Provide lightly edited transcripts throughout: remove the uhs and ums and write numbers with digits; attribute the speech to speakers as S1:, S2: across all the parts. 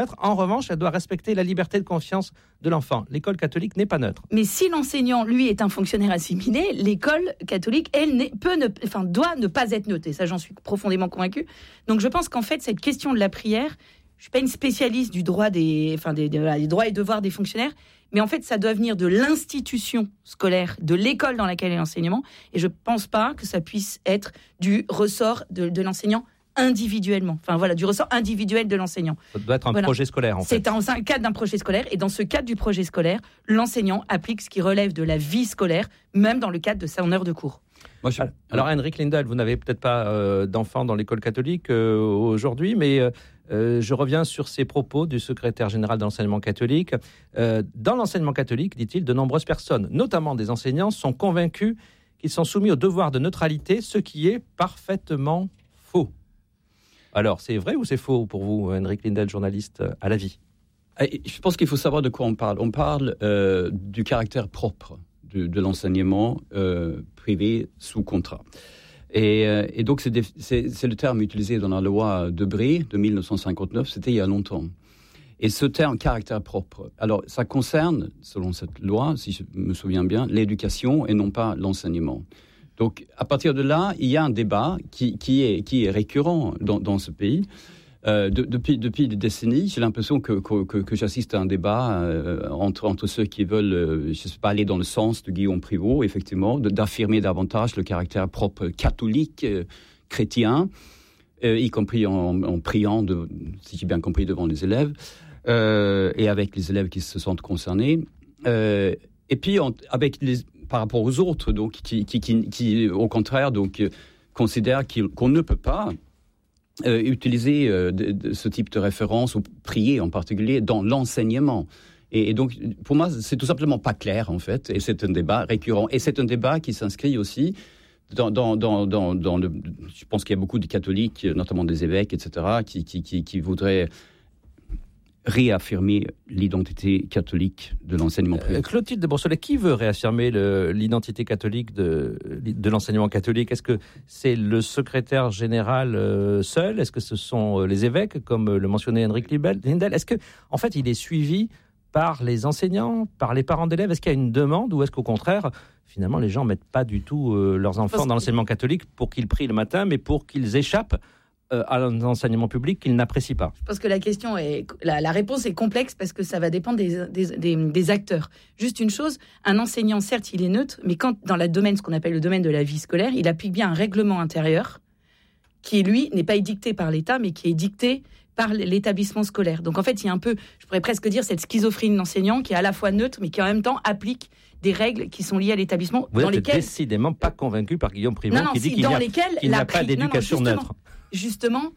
S1: En revanche, elle doit respecter la liberté de conscience de l'enfant. L'école catholique n'est pas neutre.
S2: Mais si l'enseignant, lui, est un fonctionnaire assimilé, l'école catholique, elle, doit ne pas être neutre. Et ça, j'en suis profondément convaincue. Donc, je pense qu'en fait, cette question de la prière, je suis pas une spécialiste du droit des droits et devoirs des fonctionnaires, mais en fait, ça doit venir de l'institution scolaire, de l'école dans laquelle est l'enseignement. Et je pense pas que ça puisse être du ressort de l'enseignant individuellement. Du ressort individuel de l'enseignant.
S1: Ça doit être un projet scolaire, en fait.
S2: C'est un cadre d'un projet scolaire, et dans ce cadre du projet scolaire, l'enseignant applique ce qui relève de la vie scolaire, même dans le cadre de son heure de cours.
S1: Alors, Henrik Lindell, vous n'avez peut-être pas d'enfants dans l'école catholique aujourd'hui, mais je reviens sur ces propos du secrétaire général de l'enseignement catholique. Dans l'enseignement catholique, dit-il, de nombreuses personnes, notamment des enseignants, sont convaincus qu'ils sont soumis au devoir de neutralité, ce qui est parfaitement faux. Alors, c'est vrai ou c'est faux pour vous, Henrik Lindell, journaliste à la vie ?
S3: Je pense qu'il faut savoir de quoi on parle. On parle du caractère propre de l'enseignement privé sous contrat. Et donc, c'est le terme utilisé dans la loi Debré de 1959, c'était il y a longtemps. Et ce terme, caractère propre, alors ça concerne, selon cette loi, si je me souviens bien, l'éducation et non pas l'enseignement. Donc, à partir de là, il y a un débat qui est récurrent dans ce pays. Depuis des décennies, j'ai l'impression que j'assiste à un débat entre ceux qui veulent, je sais pas, aller dans le sens de Guillaume Prévost, effectivement, d'affirmer davantage le caractère propre catholique, chrétien, y compris en priant, si j'ai bien compris, devant les élèves, et avec les élèves qui se sentent concernés. Et puis, par rapport aux autres, donc, qui au contraire, donc, considèrent qu'on ne peut pas utiliser ce type de référence, ou prier en particulier, dans l'enseignement. Et donc, pour moi, c'est tout simplement pas clair, en fait, et c'est un débat récurrent. Et c'est un débat qui s'inscrit aussi dans le... Je pense qu'il y a beaucoup de catholiques, notamment des évêques, etc., qui voudraient réaffirmer l'identité catholique de l'enseignement privé.
S1: Clotilde de Brossolet, qui veut réaffirmer l'identité catholique de l'enseignement catholique ? Est-ce que c'est le secrétaire général seul ? Est-ce que ce sont les évêques, comme le mentionnait Henrik Lindell ? Est-ce que, en fait, il est suivi par les enseignants, par les parents d'élèves ? Est-ce qu'il y a une demande, ou est-ce qu'au contraire, finalement, les gens ne mettent pas du tout leurs enfants dans l'enseignement catholique pour qu'ils prient le matin, mais pour qu'ils échappent à l'enseignement public qu'ils n'apprécient pas?
S2: Je pense que la réponse est complexe, parce que ça va dépendre des acteurs. Juste une chose, un enseignant, certes, il est neutre, mais quand dans ce qu'on appelle le domaine de la vie scolaire, il applique bien un règlement intérieur qui, lui, n'est pas édicté par l'État, mais qui est dicté par l'établissement scolaire. Donc en fait, il y a un peu, je pourrais presque dire, cette schizophrénie d'enseignant qui est à la fois neutre, mais qui en même temps applique des règles qui sont liées à l'établissement.
S1: Vous n'êtes décidément pas convaincu par Guillaume Prévost, qui dit qu'il n'y a pas d'éducation neutre.
S2: Justement,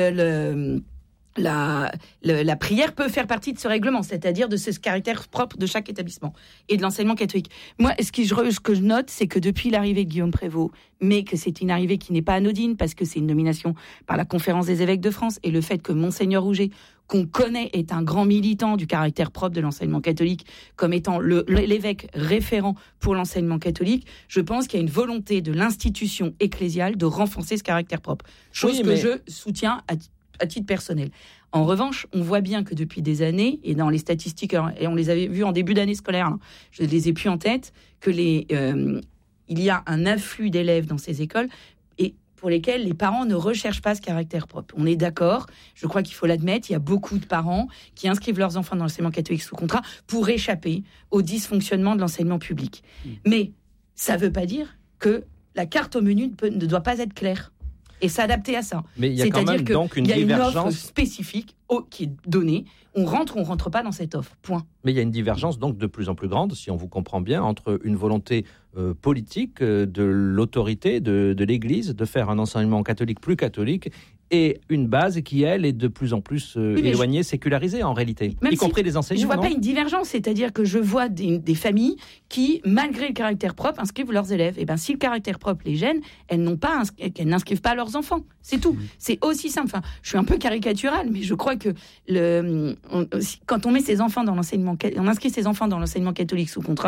S2: la prière peut faire partie de ce règlement, c'est-à-dire de ce caractère propre de chaque établissement et de l'enseignement catholique. Moi, ce que je note, c'est que depuis l'arrivée de Guillaume Prévost, mais que c'est une arrivée qui n'est pas anodine, parce que c'est une nomination par la Conférence des évêques de France, et le fait que Monseigneur Rouget, qu'on connaît, est un grand militant du caractère propre de l'enseignement catholique, comme étant l'évêque référent pour l'enseignement catholique, je pense qu'il y a une volonté de l'institution ecclésiale de renforcer ce caractère propre. Chose que je soutiens à titre personnel. En revanche, on voit bien que depuis des années, et dans les statistiques, et on les avait vues en début d'année scolaire, je les ai plus en tête, que il y a un afflux d'élèves dans ces écoles, et pour lesquels les parents ne recherchent pas ce caractère propre. On est d'accord, je crois qu'il faut l'admettre, il y a beaucoup de parents qui inscrivent leurs enfants dans l'enseignement catholique sous contrat pour échapper au dysfonctionnement de l'enseignement public. Mais ça ne veut pas dire que la carte au menu ne doit pas être claire et s'adapter à ça.
S1: Mais il y a quand même donc une divergence.
S2: Il y a une offre spécifique qui est donnée. On rentre ou on rentre pas dans cette offre. Point.
S1: Mais il y a une divergence donc de plus en plus grande, si on vous comprend bien, entre une volonté politique de l'autorité de l'Église de faire un enseignement catholique plus catholique, et une base qui, elle, est de plus en plus éloignée, sécularisée en réalité, y compris les enseignants.
S2: Je ne vois pas une divergence, c'est-à-dire que je vois des familles qui, malgré le caractère propre, inscrivent leurs élèves. Et bien, si le caractère propre les gêne, elles n'inscrivent pas leurs enfants. C'est tout. C'est aussi simple. Enfin, je suis un peu caricaturale, mais je crois que quand on met ses enfants dans l'enseignement, on inscrit ses enfants dans l'enseignement catholique sous contrat,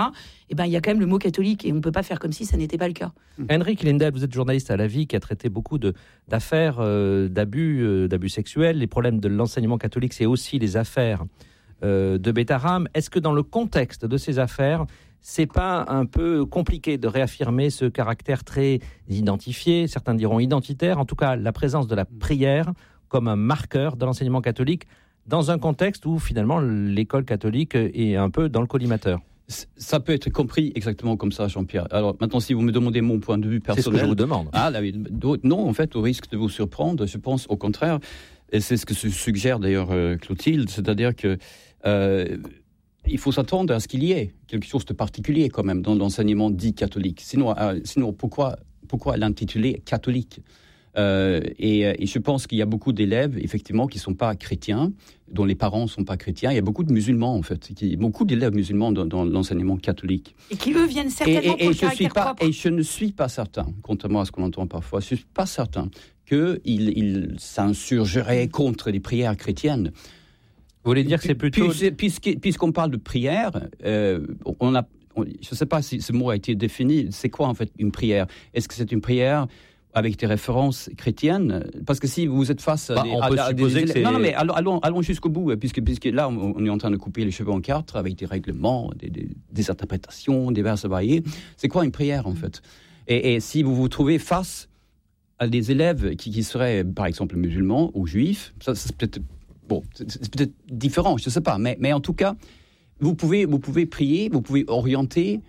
S2: eh ben, il y a quand même le mot catholique et on ne peut pas faire comme si ça n'était pas le cas.
S1: Henrik Lindell, vous êtes journaliste à La Vie qui a traité beaucoup d'affaires d'abus sexuels. Les problèmes de l'enseignement catholique, c'est aussi les affaires de Beth-Aram. Est-ce que dans le contexte de ces affaires, c'est pas un peu compliqué de réaffirmer ce caractère très identifié, certains diront identitaire, en tout cas la présence de la prière comme un marqueur de l'enseignement catholique dans un contexte où finalement l'école catholique est un peu dans le collimateur?
S3: Ça peut être compris exactement comme ça, Jean-Pierre. Alors maintenant, si vous me demandez mon point de vue personnel...
S1: C'est ce que je vous demande.
S3: Ah, là, non, en fait, au risque de vous surprendre, je pense au contraire, et c'est ce que suggère d'ailleurs Clotilde, c'est-à-dire que il faut s'attendre à ce qu'il y ait quelque chose de particulier quand même dans l'enseignement dit catholique. Sinon pourquoi l'intituler catholique ? Et je pense qu'il y a beaucoup d'élèves, effectivement, qui ne sont pas chrétiens, dont les parents ne sont pas chrétiens. Il y a beaucoup de musulmans, en fait, beaucoup d'élèves musulmans dans l'enseignement catholique.
S2: Et qui, eux, viennent certainement pour le caractère propre.
S3: Et je ne suis pas certain, contrairement à ce qu'on entend parfois, je ne suis pas certain qu'ils s'insurgeraient contre les prières chrétiennes.
S1: Vous voulez dire que c'est plutôt...
S3: Puisqu'on parle de prière, je ne sais pas si ce mot a été défini. C'est quoi, en fait, une prière ? Est-ce que c'est une prière avec des références chrétiennes, parce que si vous êtes face à des non, mais allons jusqu'au bout, puisque là, on est en train de couper les cheveux en quatre avec des règlements, des interprétations, des vers variés. C'est quoi une prière, en fait ? Et si vous vous trouvez face à des élèves qui seraient, par exemple, musulmans ou juifs, ça c'est peut-être différent, je ne sais pas, mais en tout cas, vous pouvez prier, vous pouvez orienter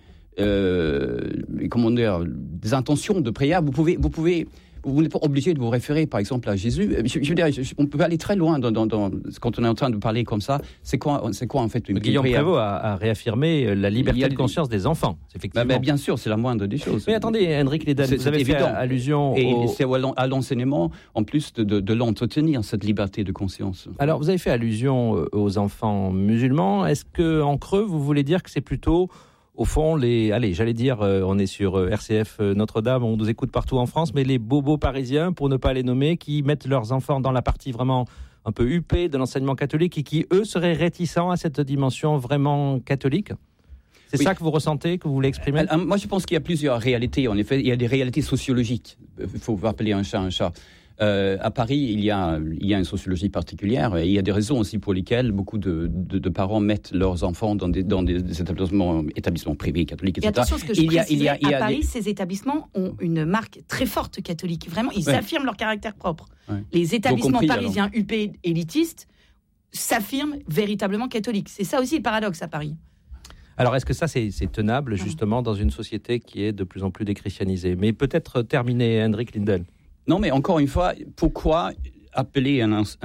S3: des intentions de prière. Vous n'êtes pas obligé de vous référer, par exemple, à Jésus. Je veux dire, on peut aller très loin quand on est en train de parler comme ça. C'est quoi en fait une prière ?
S1: Guillaume Prévost a réaffirmé la liberté de conscience des enfants, effectivement.
S3: Bien sûr, c'est la moindre des choses.
S1: Mais attendez, Henrik Lindell, vous avez fait allusion
S3: c'est à l'enseignement, en plus de l'entretenir, cette liberté de conscience.
S1: Alors, vous avez fait allusion aux enfants musulmans. Est-ce qu'en creux, vous voulez dire que c'est plutôt... Au fond, on est sur RCF Notre-Dame, on nous écoute partout en France, mais les bobos parisiens, pour ne pas les nommer, qui mettent leurs enfants dans la partie vraiment un peu huppée de l'enseignement catholique et qui, eux, seraient réticents à cette dimension vraiment catholique ? C'est ça que vous ressentez, que vous voulez exprimer ?
S3: Moi, je pense qu'il y a plusieurs réalités. En effet, il y a des réalités sociologiques. Il faut appeler un chat un chat. À Paris, il y a une sociologie particulière et il y a des raisons aussi pour lesquelles beaucoup de parents mettent leurs enfants dans des établissements privés catholiques, etc.
S2: Et attention, ce que je précise, à Paris, ces établissements ont une marque très forte catholique. Vraiment, ils affirment leur caractère propre. Ouais. Les établissements parisiens UP élitistes s'affirment véritablement catholiques. C'est ça aussi le paradoxe à Paris.
S1: Alors, est-ce que ça, c'est tenable, justement, dans une société qui est de plus en plus déchristianisée ? Mais peut-être terminer, Henrik Lindell.
S3: Non, mais encore une fois, pourquoi appeler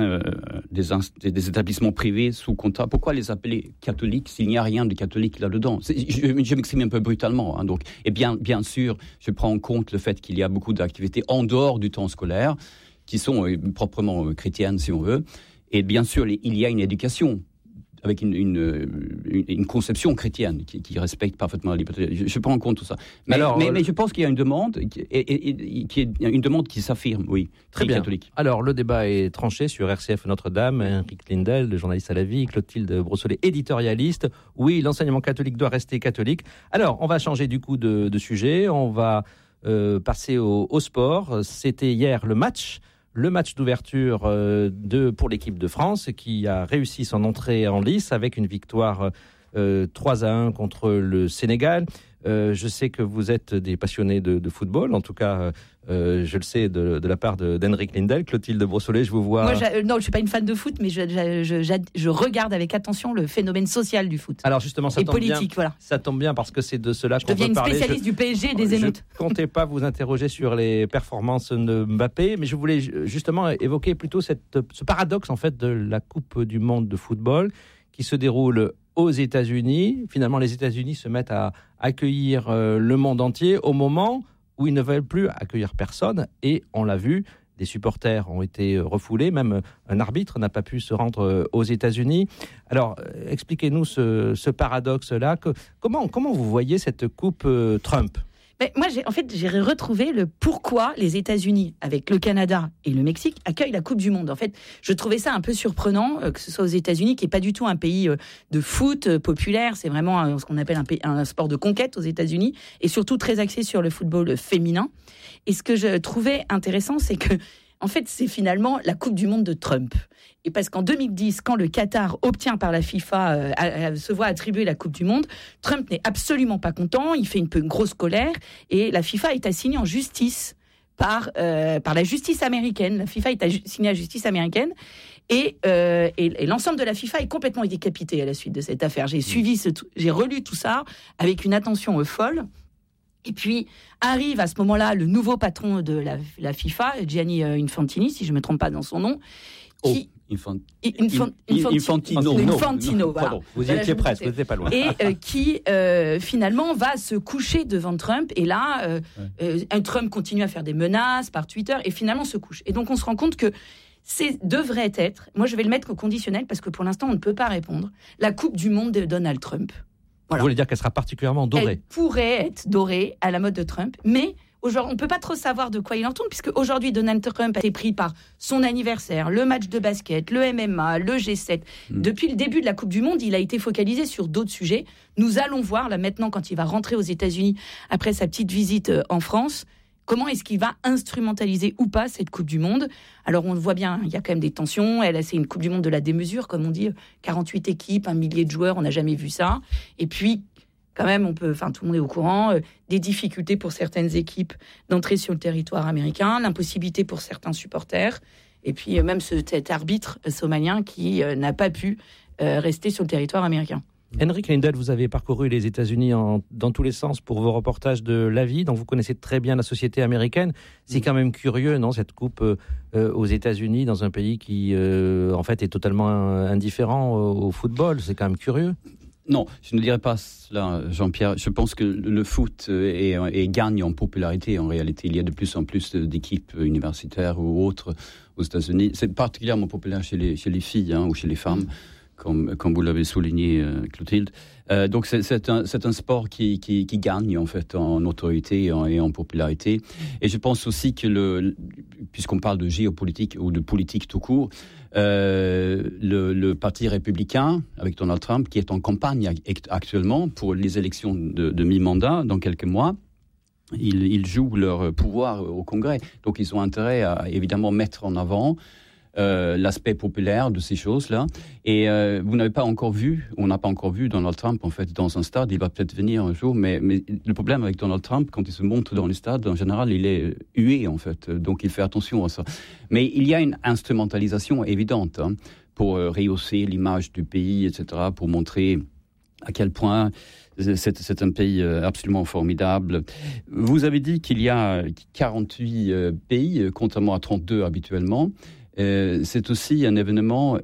S3: des établissements privés sous contrat, pourquoi les appeler catholiques s'il n'y a rien de catholique là-dedans ? Je m'exprime un peu brutalement. Donc. Et bien sûr, je prends en compte le fait qu'il y a beaucoup d'activités en dehors du temps scolaire qui sont proprement chrétiennes, si on veut. Et bien sûr, il y a une éducation avec une conception chrétienne qui respecte parfaitement la liberté. Je prends en compte tout ça. Mais je pense qu'il y a une demande une demande qui s'affirme, oui,
S1: très bien.
S3: Catholique.
S1: Alors, le débat est tranché sur RCF Notre-Dame. Henrik Lindell, le journaliste à La Vie, Clotilde Brossolet, éditorialiste. Oui, l'enseignement catholique doit rester catholique. Alors, on va changer du coup de sujet. On va passer au sport. C'était hier le match d'ouverture pour l'équipe de France qui a réussi son entrée en lice avec une victoire 3-1 contre le Sénégal. Je sais que vous êtes des passionnés de football, en tout cas, je le sais de la part d'Henrik Lindell. Clotilde Brossolet, je vous vois...
S2: Moi, non, je ne suis pas une fan de foot, mais je regarde avec attention le phénomène social du foot.
S1: Alors justement, ça tombe bien parce que c'est de cela qu'on veut parler.
S2: Je deviens une spécialiste du PSG et des émeutes.
S1: Je ne comptais pas vous interroger sur les performances de Mbappé, mais je voulais justement évoquer plutôt ce paradoxe en fait de la Coupe du Monde de football qui se déroule aux États-Unis. Finalement, les États-Unis se mettent à accueillir le monde entier au moment où ils ne veulent plus accueillir personne. Et on l'a vu, des supporters ont été refoulés, même un arbitre n'a pas pu se rendre aux États-Unis. Alors, expliquez-nous ce paradoxe-là. Comment vous voyez cette coupe Trump ?
S2: Mais moi, j'ai retrouvé le pourquoi les États-Unis, avec le Canada et le Mexique, accueillent la Coupe du Monde. En fait, je trouvais ça un peu surprenant que ce soit aux États-Unis, qui n'est pas du tout un pays de foot populaire. C'est vraiment ce qu'on appelle un sport de conquête aux États-Unis, et surtout très axé sur le football féminin. Et ce que je trouvais intéressant, c'est que en fait, c'est finalement la Coupe du Monde de Trump. Et parce qu'en 2010, quand le Qatar obtient par la FIFA, se voit attribuer la Coupe du Monde, Trump n'est absolument pas content, il fait une grosse colère, et la FIFA est assignée en justice par la justice américaine. La FIFA est assignée à la justice américaine, et l'ensemble de la FIFA est complètement décapité à la suite de cette affaire. J'ai relu tout ça avec une attention folle. Et puis arrive à ce moment-là le nouveau patron de la FIFA, Gianni Infantino, si je ne me trompe pas dans son nom. Infantino, voilà.
S1: Pardon, vous y étiez presque, vous n'étiez pas loin.
S2: Et qui finalement va se coucher devant Trump. Et là, Trump continue à faire des menaces par Twitter et finalement se couche. Et donc on se rend compte que devrait être, moi je vais le mettre au conditionnel parce que pour l'instant on ne peut pas répondre, la Coupe du Monde de Donald Trump. Voilà.
S1: Vous voulez dire qu'elle sera particulièrement dorée?
S2: Elle pourrait être dorée à la mode de Trump, mais aujourd'hui, on ne peut pas trop savoir de quoi il en tourne, puisque aujourd'hui, Donald Trump a été pris par son anniversaire, le match de basket, le MMA, le G7. Depuis le début de la Coupe du Monde, il a été focalisé sur d'autres sujets. Nous allons voir, là maintenant, quand il va rentrer aux États-Unis, après sa petite visite en France, comment est-ce qu'il va instrumentaliser ou pas cette Coupe du Monde? Alors, on le voit bien, il y a quand même des tensions. C'est une Coupe du Monde de la démesure, comme on dit. 48 équipes, 1 millier de joueurs, on n'a jamais vu ça. Et puis, quand même, tout le monde est au courant, des difficultés pour certaines équipes d'entrer sur le territoire américain, l'impossibilité pour certains supporters, et puis même cet arbitre somalien qui n'a pas pu rester sur le territoire américain.
S1: Henrik Lindell, vous avez parcouru les États-Unis dans tous les sens pour vos reportages de la vie, donc vous connaissez très bien la société américaine. C'est quand même curieux, non, cette coupe aux États-Unis, dans un pays qui, en fait, est totalement indifférent au football. C'est quand même curieux.
S3: Non, je ne dirais pas cela, Jean-Pierre. Je pense que le foot gagne en popularité. En réalité, il y a de plus en plus d'équipes universitaires ou autres aux États-Unis. C'est particulièrement populaire chez les filles ou chez les femmes. Comme vous l'avez souligné, Clotilde. Donc c'est un sport qui gagne en fait en autorité et en popularité. Et je pense aussi que puisqu'on parle de géopolitique ou de politique tout court, le parti républicain avec Donald Trump qui est en campagne actuellement pour les élections de mi-mandat dans quelques mois. Ils jouent leur pouvoir au Congrès. Donc ils ont intérêt à évidemment mettre en avant l'aspect populaire de ces choses-là. Et on n'a pas encore vu Donald Trump, en fait, dans un stade. Il va peut-être venir un jour, mais le problème avec Donald Trump, quand il se montre dans les stades, en général, il est hué, en fait. Donc, il fait attention à ça. Mais il y a une instrumentalisation évidente pour rehausser l'image du pays, etc., pour montrer à quel point c'est un pays absolument formidable. Vous avez dit qu'il y a 48 pays, contrairement à 32 habituellement. C'est aussi un événement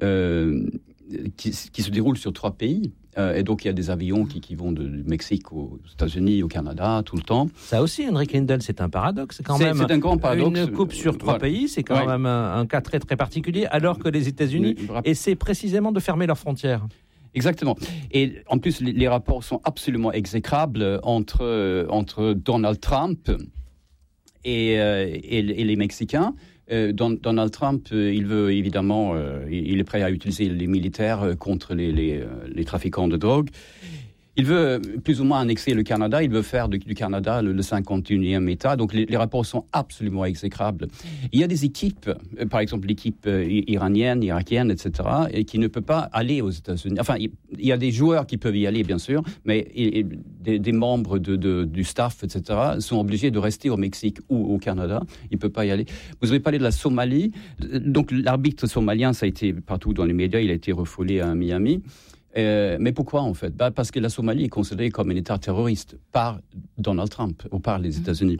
S3: qui se déroule sur 3 pays. Et donc, il y a des avions qui vont du Mexique aux États-Unis, au Canada, tout le temps.
S1: Ça aussi, Henrik Lindell, c'est un paradoxe. C'est un grand paradoxe. Une coupe sur 3 pays, c'est quand même un cas très, très particulier, alors que les États-Unis essaient précisément de fermer leurs frontières.
S3: Exactement. Et en plus, les rapports sont absolument exécrables entre Donald Trump et les Mexicains. Donald Trump, il veut évidemment, il est prêt à utiliser les militaires contre les trafiquants de drogue. Il veut plus ou moins annexer le Canada. Il veut faire du Canada le 51e État. Donc les rapports sont absolument exécrables. Il y a des équipes, par exemple l'équipe iranienne, irakienne, etc., et qui ne peut pas aller aux États-Unis. Enfin, il y a des joueurs qui peuvent y aller, bien sûr, mais des membres du staff, etc., sont obligés de rester au Mexique ou au Canada. Ils ne peuvent pas y aller. Vous avez parlé de la Somalie. Donc l'arbitre somalien, ça a été partout dans les médias. Il a été refoulé à Miami. Mais pourquoi en fait? Parce que la Somalie est considérée comme un État terroriste par Donald Trump ou par les États-Unis.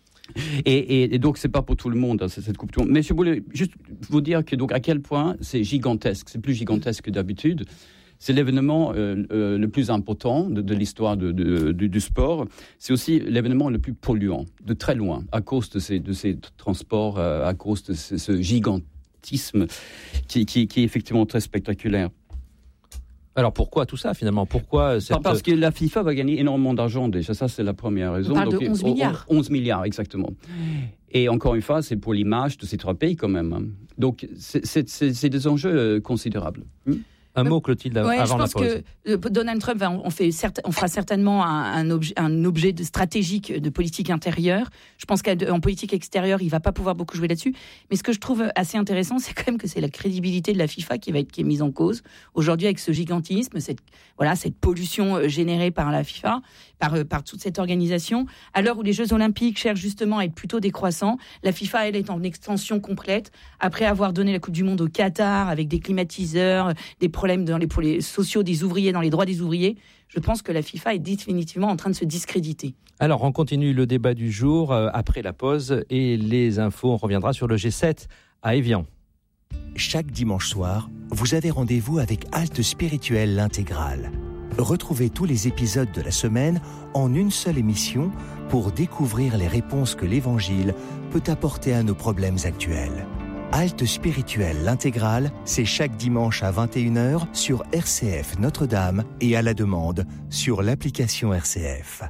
S3: Et donc c'est pas pour tout le monde cette Coupe du Monde. Mais je voulais juste vous dire que donc à quel point c'est gigantesque. C'est plus gigantesque que d'habitude. C'est l'événement le plus important de l'histoire du sport. C'est aussi l'événement le plus polluant de très loin à cause de ces transports, à cause de ce gigantisme qui est effectivement très spectaculaire.
S1: Alors pourquoi tout ça finalement ? Pourquoi
S3: Parce que la FIFA va gagner énormément d'argent déjà, ça c'est la première raison.
S2: On parle de 11 milliards.
S3: 11 milliards, exactement. Et encore une fois, c'est pour l'image de ces trois pays quand même. Donc c'est des enjeux considérables.
S1: Un mot, Clotilde, avant la pause.
S2: Je pense que Donald Trump, on fera certainement un objet stratégique de politique intérieure. Je pense qu'en politique extérieure, il ne va pas pouvoir beaucoup jouer là-dessus. Mais ce que je trouve assez intéressant, c'est quand même que c'est la crédibilité de la FIFA qui est mise en cause. Aujourd'hui, avec ce gigantisme, cette pollution générée par la FIFA, par toute cette organisation, à l'heure où les Jeux Olympiques cherchent justement à être plutôt décroissants, la FIFA, elle, est en extension complète. Après avoir donné la Coupe du Monde au Qatar, avec des climatiseurs, des problèmes pour les sociaux des ouvriers, dans les droits des ouvriers, je pense que la FIFA est définitivement en train de se discréditer.
S1: Alors, on continue le débat du jour après la pause et les infos. On reviendra sur le G7 à Évian.
S4: Chaque dimanche soir, vous avez rendez-vous avec Halte Spirituelle l'Intégrale. Retrouvez tous les épisodes de la semaine en une seule émission pour découvrir les réponses que l'Évangile peut apporter à nos problèmes actuels. Halte Spirituelle l'Intégrale, c'est chaque dimanche à 21h sur RCF Notre-Dame et à la demande sur l'application RCF.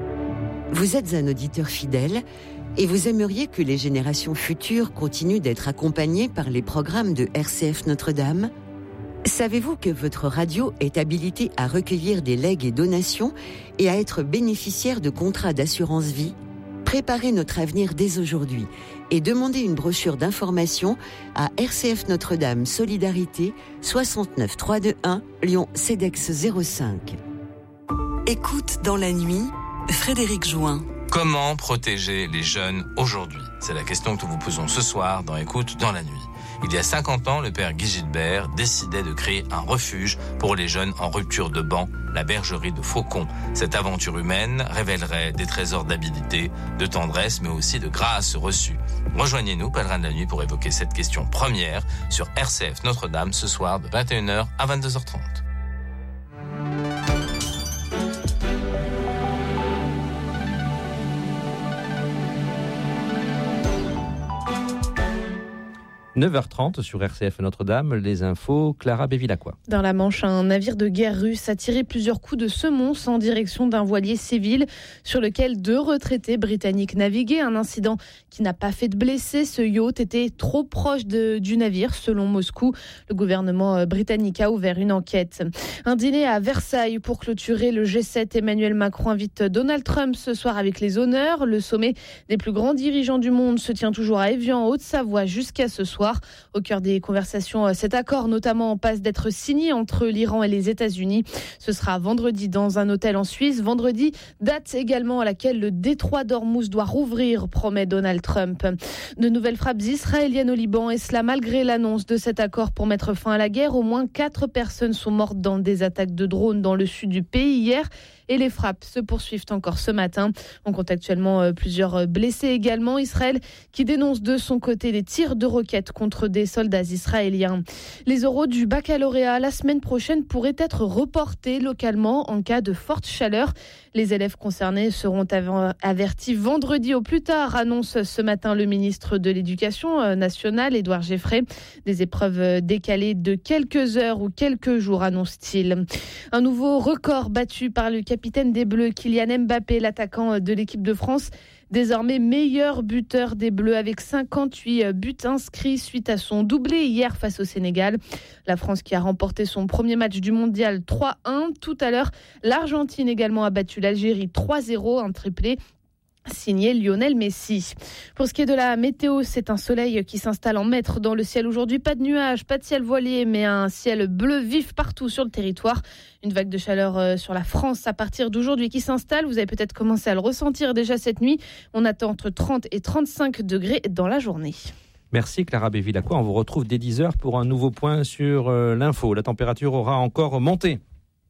S5: Vous êtes un auditeur fidèle et vous aimeriez que les générations futures continuent d'être accompagnées par les programmes de RCF Notre-Dame ? Savez-vous que votre radio est habilitée à recueillir des legs et donations et à être bénéficiaire de contrats d'assurance vie ? Préparez notre avenir dès aujourd'hui et demandez une brochure d'information à RCF Notre-Dame Solidarité 69 321 Lyon CEDEX 05. Écoute dans la nuit, Frédéric Join.
S6: Comment protéger les jeunes aujourd'hui ? C'est la question que nous vous posons ce soir dans Écoute dans la nuit. Il y a 50 ans, le père Guy Gilbert décidait de créer un refuge pour les jeunes en rupture de ban, la bergerie de Faucon. Cette aventure humaine révélerait des trésors d'habilité, de tendresse, mais aussi de grâce reçue. Rejoignez-nous, pèlerins de la nuit, pour évoquer cette question première sur RCF Notre-Dame ce soir de 21h à 22h30.
S1: – 9h30 sur RCF Notre-Dame, les infos, Clara Bévilacqua.
S7: Dans la Manche, un navire de guerre russe a tiré plusieurs coups de semonce en direction d'un voilier civil sur lequel 2 retraités britanniques naviguaient. Un incident qui n'a pas fait de blessés. Ce yacht était trop proche du navire, selon Moscou. Le gouvernement britannique a ouvert une enquête. Un dîner à Versailles pour clôturer le G7. Emmanuel Macron invite Donald Trump ce soir avec les honneurs. Le sommet des plus grands dirigeants du monde se tient toujours à Évian, en Haute-Savoie, jusqu'à ce soir. Au cœur des conversations, cet accord notamment passe d'être signé entre l'Iran et les États-Unis. Ce sera vendredi dans un hôtel en Suisse. Vendredi, date également à laquelle le détroit d'Ormuz doit rouvrir, promet Donald Trump. De nouvelles frappes israéliennes au Liban, et cela malgré l'annonce de cet accord pour mettre fin à la guerre. Au moins 4 personnes sont mortes dans des attaques de drones dans le sud du pays hier. Et les frappes se poursuivent encore ce matin. On compte actuellement plusieurs blessés également. Israël qui dénonce de son côté des tirs de roquettes contre des soldats israéliens. Les oraux du baccalauréat la semaine prochaine pourraient être reportés localement en cas de forte chaleur. Les élèves concernés seront avertis vendredi au plus tard, annonce ce matin le ministre de l'Éducation nationale, Édouard Geffray. Des épreuves décalées de quelques heures ou quelques jours, annonce-t-il. Un nouveau record battu par le capitaine des Bleus, Kylian Mbappé, l'attaquant de l'équipe de France, désormais meilleur buteur des Bleus avec 58 buts inscrits suite à son doublé hier face au Sénégal. La France qui a remporté son premier match du mondial 3-1. Tout à l'heure, l'Argentine également a battu l'Algérie 3-0, un triplé signé Lionel Messi. Pour ce qui est de la météo, c'est un soleil qui s'installe en maître dans le ciel aujourd'hui. Pas de nuages, pas de ciel voilé, mais un ciel bleu vif partout sur le territoire. Une vague de chaleur sur la France à partir d'aujourd'hui qui s'installe. Vous avez peut-être commencé à le ressentir déjà cette nuit. On attend entre 30 et 35 degrés dans la journée.
S1: Merci Clara Bévilacqua. On vous retrouve dès 10h pour un nouveau point sur l'info. La température aura encore monté.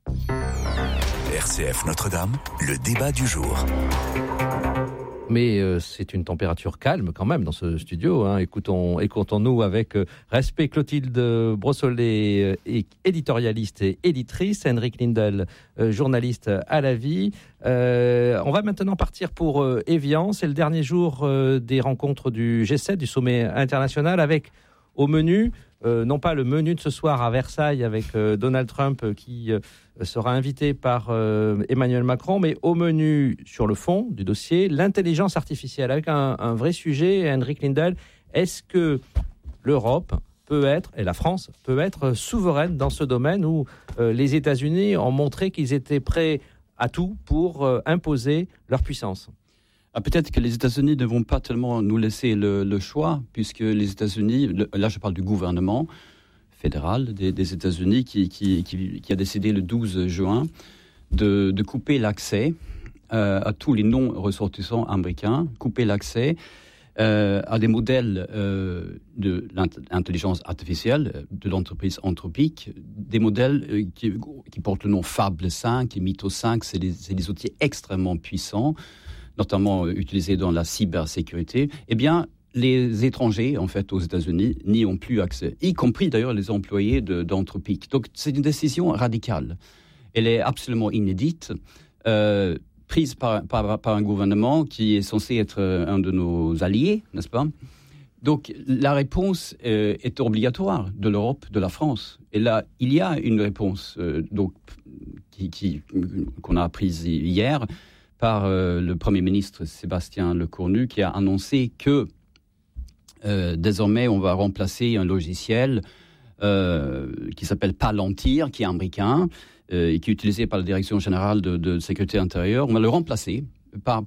S4: RCF Notre-Dame, le débat du jour.
S1: Mais c'est une température calme quand même dans ce studio. Écoutons-nous avec respect Clotilde Brossolet, éditorialiste et éditrice, Henrik Lindell, journaliste à la vie. On va maintenant partir pour Évian. C'est le dernier jour des rencontres du G7, du sommet international, avec au menu non pas le menu de ce soir à Versailles avec Donald Trump qui sera invité par Emmanuel Macron, mais au menu sur le fond du dossier, l'intelligence artificielle, avec un vrai sujet. Henrik Lindell, est-ce que l'Europe peut être, et la France peut être souveraine dans ce domaine où les États-Unis ont montré qu'ils étaient prêts à tout pour imposer leur puissance?
S3: Peut-être que les États-Unis ne vont pas tellement nous laisser le choix, puisque les États-Unis, là je parle du gouvernement fédéral des États-Unis qui a décidé le 12 juin de couper l'accès à tous les non-ressortissants américains, couper l'accès à des modèles de l'intelligence artificielle de l'entreprise Anthropic, des modèles qui portent le nom Fable 5 et Mythos 5, c'est des outils extrêmement puissants, notamment utilisés dans la cybersécurité. Eh bien, les étrangers, en fait, aux États-Unis, n'y ont plus accès, y compris d'ailleurs les employés d'Anthropic. Donc, c'est une décision radicale. Elle est absolument inédite, prise par un gouvernement qui est censé être un de nos alliés, n'est-ce pas? Donc, la réponse est obligatoire de l'Europe, de la France. Et là, il y a une réponse qu'on a apprise hier par le Premier ministre Sébastien Lecornu, qui a annoncé que désormais, on va remplacer un logiciel qui s'appelle Palantir, qui est américain, et qui est utilisé par la Direction générale de sécurité intérieure. On va le remplacer par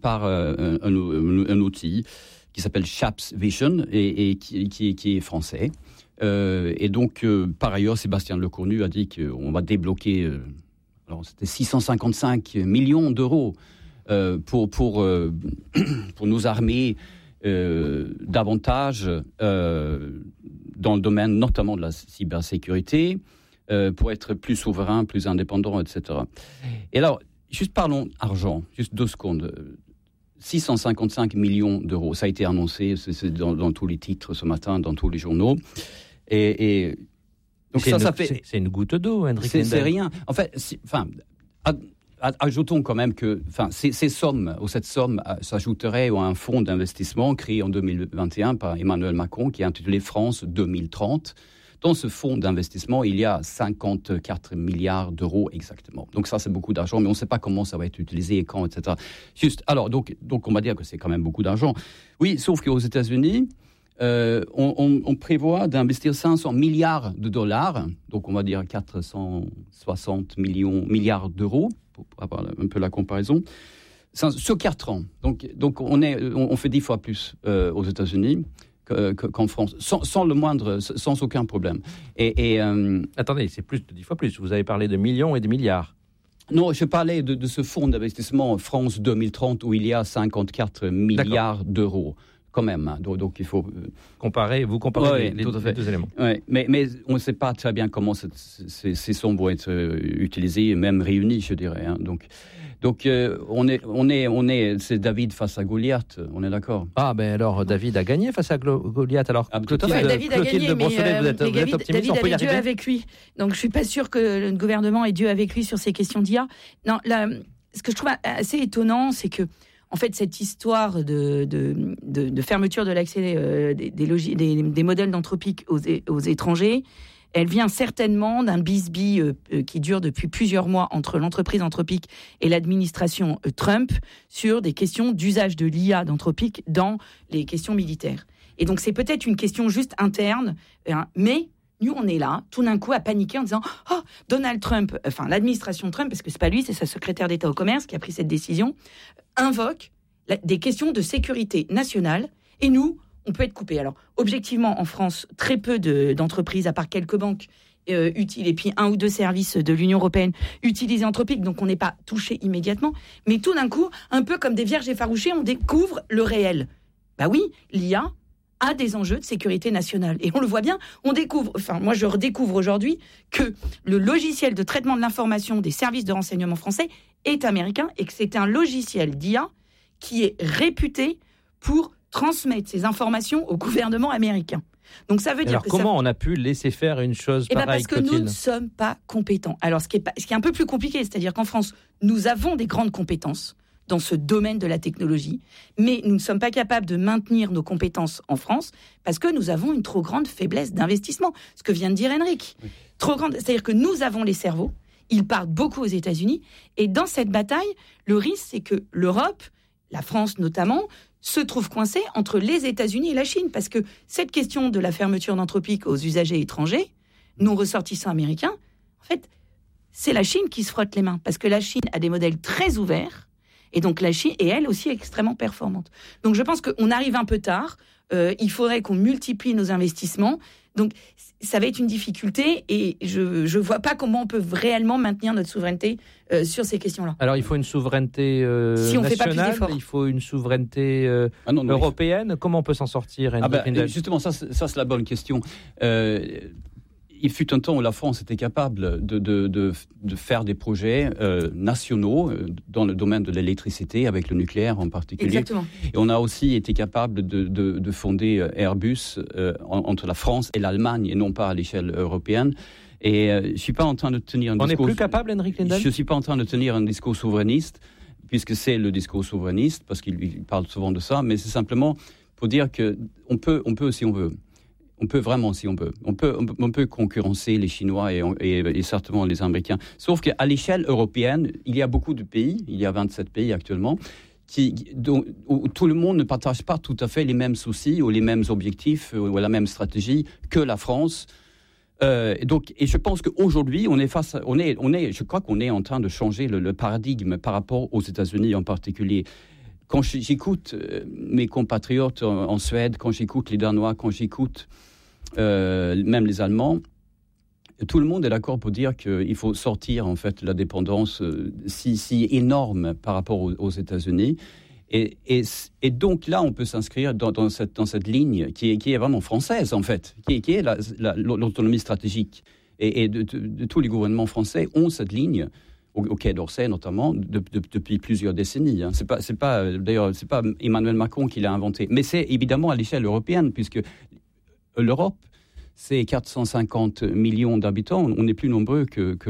S3: un outil qui s'appelle Chaps Vision et qui est français. Et donc, par ailleurs, Sébastien Lecornu a dit qu'on va débloquer, alors c'était 655 millions d'euros pour nous armer davantage dans le domaine notamment de la cybersécurité, pour être plus souverain, plus indépendant, etc. Et alors, juste parlons argent, juste 2 secondes. 655 millions d'euros, ça a été annoncé, c'est dans tous les titres ce matin, dans tous les journaux. Et donc ça fait...
S1: C'est une goutte d'eau, Henrik Lindell.
S3: C'est rien. En fait, ajoutons quand même que cette somme s'ajouterait à un fonds d'investissement créé en 2021 par Emmanuel Macron qui est intitulé France 2030. Dans ce fonds d'investissement, il y a 54 milliards d'euros exactement. Donc ça, c'est beaucoup d'argent, mais on ne sait pas comment ça va être utilisé et quand, etc. Donc on va dire que c'est quand même beaucoup d'argent. Oui, sauf qu'aux États-Unis, on prévoit d'investir 500 milliards de dollars, donc on va dire 460 milliards d'euros, pour avoir un peu la comparaison, sur 4 ans. Donc on fait 10 fois plus aux États-Unis qu'en France, sans aucun problème.
S1: Attendez, c'est plus de 10 fois plus. Vous avez parlé de millions et de milliards.
S3: Non, je parlais de ce fonds d'investissement France 2030 où il y a 54 milliards d'euros. Quand même, hein. Donc il faut
S1: vous comparez les deux éléments.
S3: Ouais, mais on ne sait pas très bien comment ces sommes vont être utilisées, même réunies, je dirais. Hein. Donc c'est David face à Goliath, on est d'accord.
S1: Ah ben alors David a gagné face à Goliath. Alors
S2: David a gagné, mais David avait Dieu avec lui. Donc je suis pas sûr que le gouvernement ait Dieu avec lui sur ces questions d'IA. Non, ce que je trouve assez étonnant, c'est que en fait, cette histoire de fermeture de l'accès des modèles d'Anthropic aux étrangers, elle vient certainement d'un bisbille qui dure depuis plusieurs mois entre l'entreprise Anthropic et l'administration Trump sur des questions d'usage de l'IA d'Anthropic dans les questions militaires. Et donc, c'est peut-être une question juste interne, mais nous, on est là, tout d'un coup, à paniquer en disant « Oh, Donald Trump, enfin l'administration Trump, parce que c'est pas lui, c'est sa secrétaire d'État au commerce qui a pris cette décision, invoque des questions de sécurité nationale, et nous, on peut être coupé. » Alors, objectivement, en France, très peu d'entreprises, à part quelques banques, utiles, et puis 1 ou 2 services de l'Union européenne utilisent Anthropic, donc on n'est pas touché immédiatement. Mais tout d'un coup, un peu comme des vierges effarouchées, on découvre le réel. Bah oui, l'IA a des enjeux de sécurité nationale. Et on le voit bien, moi je redécouvre aujourd'hui que le logiciel de traitement de l'information des services de renseignement français est américain et que c'est un logiciel d'IA qui est réputé pour transmettre ces informations au gouvernement américain. Donc ça veut dire
S1: comment on a pu laisser faire une chose pareille,
S2: parce que nous ne sommes pas compétents. Alors ce qui est un peu plus compliqué, c'est-à-dire qu'en France, nous avons des grandes compétences dans ce domaine de la technologie, mais nous ne sommes pas capables de maintenir nos compétences en France parce que nous avons une trop grande faiblesse d'investissement. Ce que vient de dire Henrik. Oui. Trop grande, c'est-à-dire que nous avons les cerveaux, ils partent beaucoup aux États-Unis, et dans cette bataille, le risque, c'est que l'Europe, la France notamment, se trouve coincée entre les États-Unis et la Chine, parce que cette question de la fermeture d'Anthropic aux usagers étrangers, non ressortissants américains, en fait, c'est la Chine qui se frotte les mains, parce que la Chine a des modèles très ouverts, et donc la Chine est elle aussi extrêmement performante. Donc je pense qu'on arrive un peu tard, il faudrait qu'on multiplie nos investissements, donc ça va être une difficulté, et je ne vois pas comment on peut réellement maintenir notre souveraineté sur ces questions-là.
S1: Alors il faut une souveraineté
S2: si on
S1: nationale,
S2: fait pas plus d'efforts.
S1: Il faut une souveraineté européenne. Comment on peut s'en sortir,
S3: justement, ça c'est la bonne question. Il fut un temps où la France était capable de faire des projets nationaux dans le domaine de l'électricité, avec le nucléaire en particulier.
S2: Exactement.
S3: Et on a aussi été capable de fonder Airbus entre la France et l'Allemagne, et non pas à l'échelle européenne. Et je ne suis pas en train de tenir un discours...
S1: On n'est plus capable, Henrik Lindell ?
S3: Je ne suis pas en train de tenir un discours souverainiste, puisque c'est le discours souverainiste, parce qu'il parle souvent de ça, mais c'est simplement pour dire qu'on peut si on veut. On peut vraiment, si on peut. On peut concurrencer les Chinois et certainement les Américains. Sauf qu'à l'échelle européenne, il y a beaucoup de pays, il y a 27 pays actuellement, où tout le monde ne partage pas tout à fait les mêmes soucis ou les mêmes objectifs ou la même stratégie que la France. Et je pense qu'aujourd'hui, je crois qu'on est en train de changer le paradigme par rapport aux États-Unis en particulier. Quand j'écoute mes compatriotes en Suède, quand j'écoute les Danois, quand j'écoute même les Allemands, tout le monde est d'accord pour dire qu'il faut sortir en fait de la dépendance si énorme par rapport aux États-Unis. Et donc là, on peut s'inscrire dans cette ligne qui est vraiment française en fait, qui est l'autonomie stratégique. Et de tous les gouvernements français ont cette ligne. Au Quai d'Orsay notamment, depuis plusieurs décennies. Hein. C'est pas Emmanuel Macron qui l'a inventé, mais c'est évidemment à l'échelle européenne, puisque l'Europe, c'est 450 millions d'habitants. On est plus nombreux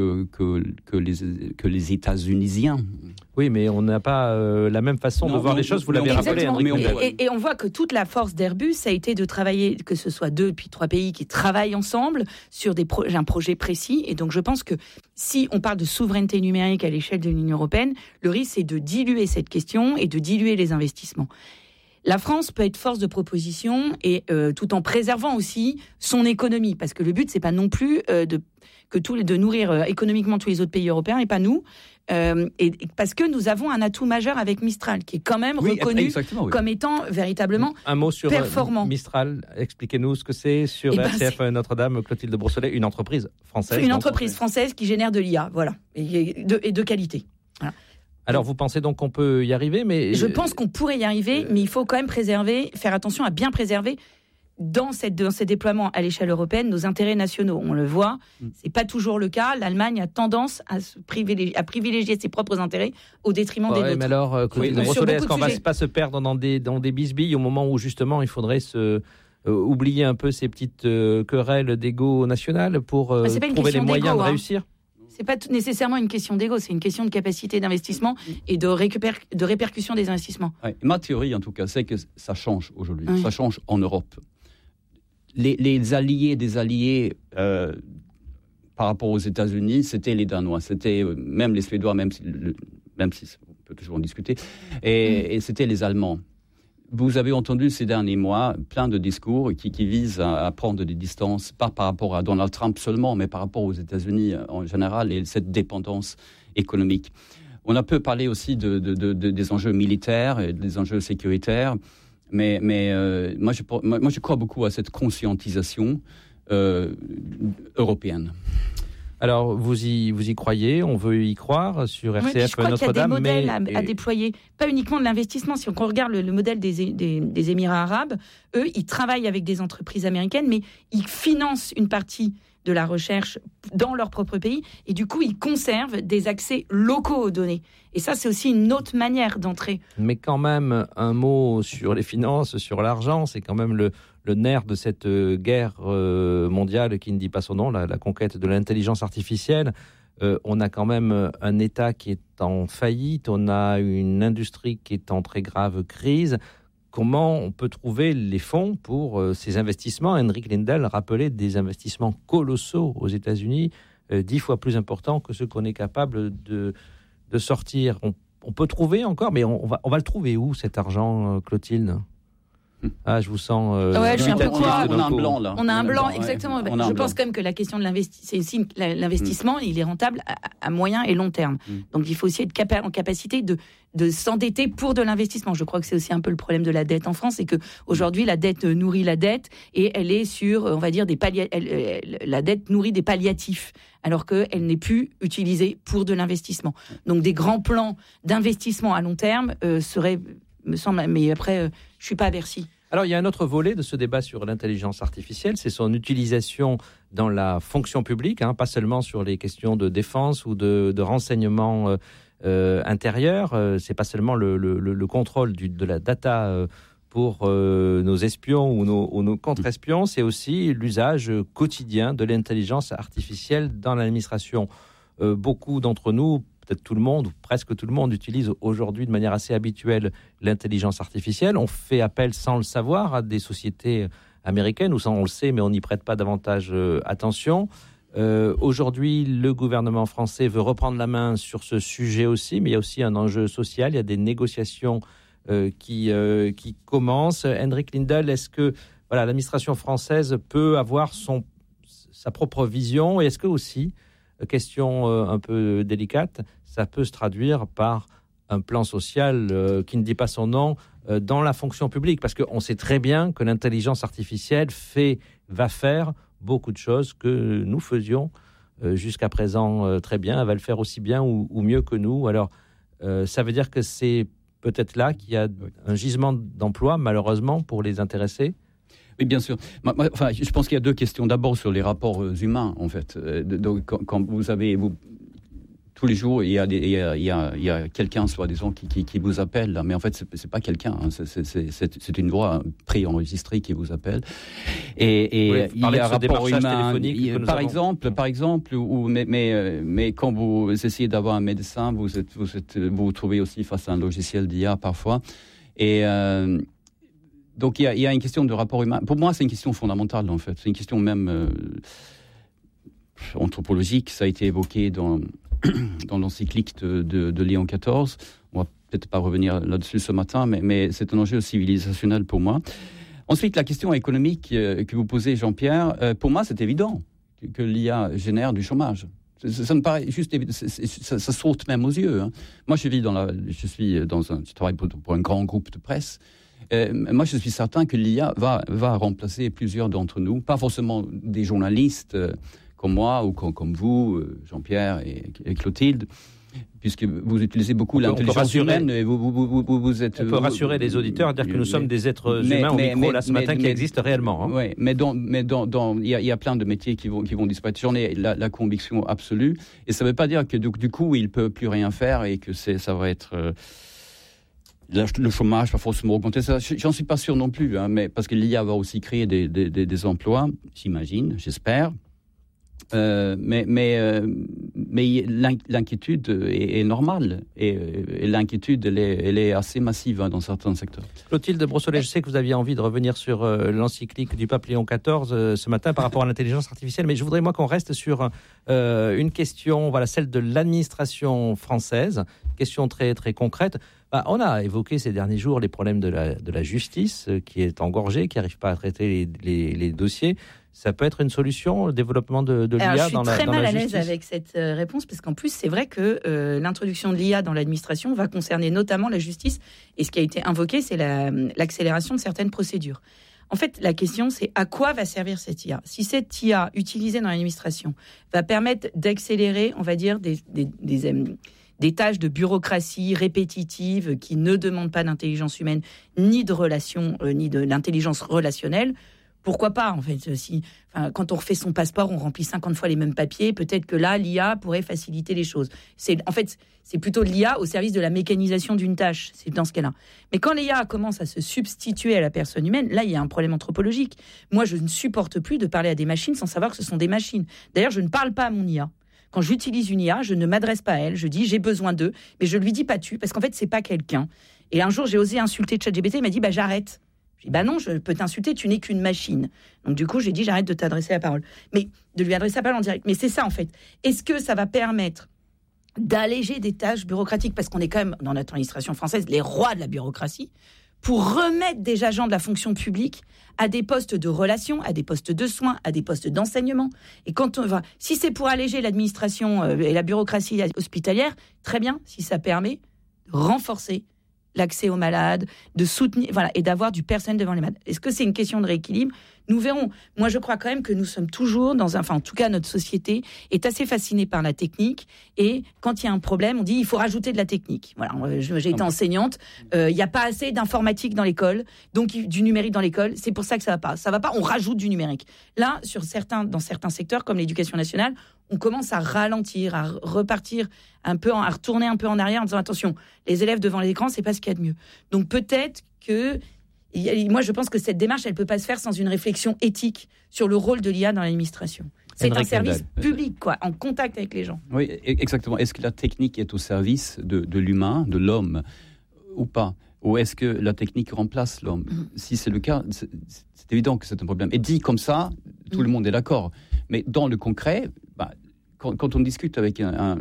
S3: que les États-Unisiens.
S1: Oui, mais on n'a pas la même façon de voir les choses, vous l'avez rappelé.
S2: Et on voit que toute la force d'Airbus a été de travailler, que ce soit 2 puis 3 pays qui travaillent ensemble sur un projet précis. Et donc je pense que si on parle de souveraineté numérique à l'échelle de l'Union européenne, le risque c'est de diluer cette question et de diluer les investissements. La France peut être force de proposition et tout en préservant aussi son économie, parce que le but c'est pas non plus de nourrir économiquement tous les autres pays européens et pas nous, et parce que nous avons un atout majeur avec Mistral qui est quand même reconnu comme étant véritablement
S1: un mot sur
S2: performant.
S1: Mistral, expliquez-nous ce que c'est sur RCF Notre-Dame. Clotilde Brossolet, une entreprise française.
S2: Une entreprise française qui génère de l'IA, voilà, et de qualité. Voilà.
S1: Alors, vous pensez donc qu'on peut y arriver, mais...
S2: Je pense qu'on pourrait y arriver, mais il faut quand même faire attention à bien préserver dans ces déploiements à l'échelle européenne nos intérêts nationaux. On le voit, c'est pas toujours le cas. L'Allemagne a tendance à privilégier ses propres intérêts au détriment des nôtres.
S1: Mais alors, est-ce qu'on va pas se perdre dans des bisbilles au moment où justement il faudrait oublier un peu ces petites querelles d'égo national pour trouver les moyens de réussir?
S2: C'est pas nécessairement une question d'ego, c'est une question de capacité d'investissement et de répercussion des investissements.
S3: Ouais, ma théorie, en tout cas, c'est que ça change aujourd'hui. Oui. Ça change en Europe. Les alliés des alliés par rapport aux États-Unis, c'était les Danois, c'était même les Suédois, même si on peut toujours en discuter, et c'était les Allemands. Vous avez entendu ces derniers mois plein de discours qui visent à prendre des distances, pas par rapport à Donald Trump seulement, mais par rapport aux États-Unis en général et cette dépendance économique. On a peu parlé aussi des enjeux militaires et des enjeux sécuritaires, mais moi je crois beaucoup à cette conscientisation européenne.
S1: Alors, vous y croyez, on veut y croire sur RCF Notre-Dame.
S2: Je crois qu'il y a des modèles à déployer, pas uniquement de l'investissement. Si on regarde le modèle des Émirats arabes, eux, ils travaillent avec des entreprises américaines, mais ils financent une partie de la recherche dans leur propre pays, et du coup, ils conservent des accès locaux aux données. Et ça, c'est aussi une autre manière d'entrer.
S1: Mais quand même, un mot sur les finances, sur l'argent, c'est quand même le nerf de cette guerre mondiale qui ne dit pas son nom, la conquête de l'intelligence artificielle. on a quand même un État qui est en faillite, on a une industrie qui est en très grave crise. Comment on peut trouver les fonds pour ces investissements ? Henrik Lindell rappelait des investissements colossaux aux États-Unis, 10 fois plus importants que ceux qu'on est capable de sortir. On peut trouver encore, mais on va le trouver où, cet argent, Clotilde ? Ah, je vous sens.
S2: Ouais, je suis un peu quoi.
S3: On a un blanc là.
S2: On a un blanc, exactement.
S3: Ouais.
S2: Je pense quand même que la question de l'investissement, il est rentable à moyen et long terme. Donc il faut aussi être en capacité de s'endetter pour de l'investissement. Je crois que c'est aussi un peu le problème de la dette en France, c'est que aujourd'hui la dette nourrit la dette et elle est sur, on va dire, la dette nourrit des palliatifs, alors qu'elle n'est plus utilisée pour de l'investissement. Donc des grands plans d'investissement à long terme seraient, me semble, mais après, je suis pas à Bercy.
S1: Alors, il y a un autre volet de ce débat sur l'intelligence artificielle, c'est son utilisation dans la fonction publique, pas seulement sur les questions de défense ou de renseignement intérieur. C'est pas seulement le contrôle de la data pour nos espions ou nos contre-espions, c'est aussi l'usage quotidien de l'intelligence artificielle dans l'administration. Beaucoup d'entre nous, peut-être tout le monde, ou presque tout le monde, utilise aujourd'hui de manière assez habituelle l'intelligence artificielle. On fait appel sans le savoir à des sociétés américaines, ou ça on le sait, mais on n'y prête pas davantage attention. Aujourd'hui, le gouvernement français veut reprendre la main sur ce sujet aussi, mais il y a aussi un enjeu social, il y a des négociations qui commencent. Henrik Lindell, est-ce que l'administration française peut avoir sa propre vision, et est-ce que aussi, question un peu délicate, ça peut se traduire par un plan social qui ne dit pas son nom dans la fonction publique, parce qu'on sait très bien que l'intelligence artificielle va faire beaucoup de choses que nous faisions jusqu'à présent très bien. Elle va le faire aussi bien ou mieux que nous. Alors, ça veut dire que c'est peut-être là qu'il y a un gisement d'emploi, malheureusement, pour les intéressés.
S3: Oui, bien sûr. Je pense qu'il y a deux questions. D'abord, sur les rapports humains, en fait. Donc, quand vous avez... tous les jours, il y a quelqu'un, soi-disant, qui vous appelle. Là. Mais en fait, c'est pas quelqu'un. C'est une voix préenregistrée qui vous appelle. Et il y a un rapport humain. Par exemple, mais quand vous essayez d'avoir un médecin, vous vous trouvez aussi face à un logiciel d'IA parfois. Et... donc il y a une question de rapport humain. Pour moi, c'est une question fondamentale, en fait. C'est une question même anthropologique. Ça a été évoqué dans l'encyclique de Léon XIV. On va peut-être pas revenir là-dessus ce matin, mais c'est un enjeu civilisationnel pour moi. Ensuite, la question économique que vous posez, Jean-Pierre, pour moi, c'est évident que l'IA génère du chômage. Ça me paraît juste évident. Ça saute même aux yeux. Moi, je travaille pour un grand groupe de presse. Moi, je suis certain que l'IA va remplacer plusieurs d'entre nous, pas forcément des journalistes comme moi ou comme vous, Jean-Pierre et Clotilde, puisque vous utilisez beaucoup l'intelligence humaine. Et vous êtes.
S1: On peut rassurer les auditeurs et dire que nous sommes des êtres humains au micro ce matin qui existent réellement.
S3: Oui, mais il y a plein de métiers qui vont disparaître. J'en ai la conviction absolue, et ça ne veut pas dire que du coup il ne peut plus rien faire et que ça va être. Le chômage va forcément augmenter. J'en suis pas sûr non plus, mais parce que l'IA va aussi créer des emplois, j'imagine, j'espère. Mais l'inquiétude est normale et l'inquiétude elle est assez massive dans certains secteurs.
S1: Clotilde Brossolet, je sais que vous aviez envie de revenir sur l'encyclique du pape Léon XIV ce matin par rapport à l'intelligence artificielle, mais je voudrais qu'on reste sur une question, celle de l'administration française, question très très concrète. On a évoqué ces derniers jours les problèmes de la justice qui est engorgée, qui n'arrive pas à traiter les dossiers. Ça peut être une solution, le développement de l'IA dans la justice ?
S2: Je suis très mal à l'aise avec cette réponse, parce qu'en plus, c'est vrai que l'introduction de l'IA dans l'administration va concerner notamment la justice. Et ce qui a été invoqué, c'est l'accélération de certaines procédures. En fait, la question, c'est à quoi va servir cette IA ? Si cette IA utilisée dans l'administration va permettre d'accélérer, on va dire, des tâches de bureaucratie répétitives qui ne demandent pas d'intelligence humaine, ni de relation, ni de l'intelligence relationnelle, pourquoi pas, en fait, quand on refait son passeport, on remplit 50 fois les mêmes papiers, peut-être que là, l'IA pourrait faciliter les choses. C'est plutôt l'IA au service de la mécanisation d'une tâche, c'est dans ce cas-là. Mais quand l'IA commence à se substituer à la personne humaine, là, il y a un problème anthropologique. Moi, je ne supporte plus de parler à des machines sans savoir que ce sont des machines. D'ailleurs, je ne parle pas à mon IA. Quand j'utilise une IA, je ne m'adresse pas à elle. Je dis j'ai besoin d'eux, mais je lui dis pas tu, parce qu'en fait c'est pas quelqu'un. Et un jour j'ai osé insulter ChatGPT, il m'a dit j'arrête. Je dis non, je peux t'insulter, tu n'es qu'une machine. Donc du coup j'ai dit j'arrête de t'adresser la parole, mais de lui adresser la parole en direct. Mais c'est ça en fait. Est-ce que ça va permettre d'alléger des tâches bureaucratiques, parce qu'on est quand même dans notre administration française les rois de la bureaucratie, pour remettre des agents de la fonction publique à des postes de relations, à des postes de soins, à des postes d'enseignement. Et quand on va, si c'est pour alléger l'administration et la bureaucratie hospitalière, très bien, si ça permet de renforcer l'accès aux malades, de soutenir, et d'avoir du personnel devant les malades. Est-ce que c'est une question de rééquilibre ? Nous verrons. Moi, je crois quand même que nous sommes toujours en tout cas, notre société est assez fascinée par la technique. Et quand il y a un problème, on dit il faut rajouter de la technique. Voilà, j'ai été enseignante. Il n'y a pas assez d'informatique dans l'école, donc du numérique dans l'école. C'est pour ça que ça va pas. Ça va pas. On rajoute du numérique. Là, dans certains secteurs comme l'éducation nationale, on commence à ralentir, à repartir à retourner un peu en arrière en disant attention, les élèves devant l'écran, c'est pas ce qu'il y a de mieux. Donc peut-être que moi, je pense que cette démarche, elle ne peut pas se faire sans une réflexion éthique sur le rôle de l'IA dans l'administration. C'est un service public, en contact avec les gens.
S3: Oui, exactement. Est-ce que la technique est au service de l'humain, de l'homme, ou pas ? Ou est-ce que la technique remplace l'homme ? Si c'est le cas, c'est évident que c'est un problème. Et dit comme ça, tout le monde est d'accord. Mais dans le concret, quand on discute avec